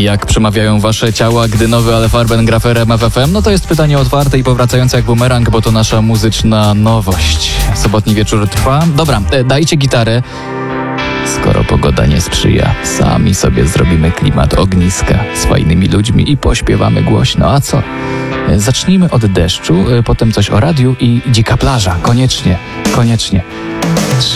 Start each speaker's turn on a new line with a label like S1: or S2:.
S1: Jak przemawiają wasze ciała, gdy nowy Ale Farben gra w RMF FM? No to jest pytanie otwarte i powracające jak bumerang, bo to nasza muzyczna nowość. Sobotni wieczór trwa. Dobra, dajcie gitarę. Skoro pogoda nie sprzyja, sami sobie zrobimy klimat ogniska z fajnymi ludźmi i pośpiewamy głośno. A co? Zacznijmy od deszczu, potem coś o radiu i dzika plaża. Koniecznie.